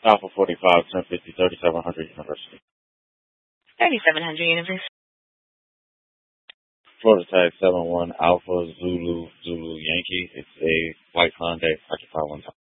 Alpha 45, 1050, 3700 University. 3700 University. Florida tag 71 Alpha Zulu Yankee. It's a white Hyundai. Occupy one time.